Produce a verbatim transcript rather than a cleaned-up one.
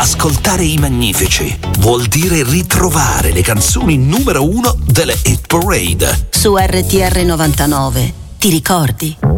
Ascoltare i Magnifici vuol dire ritrovare le canzoni numero uno delle Hit Parade. Su R T R novantanove, ti ricordi?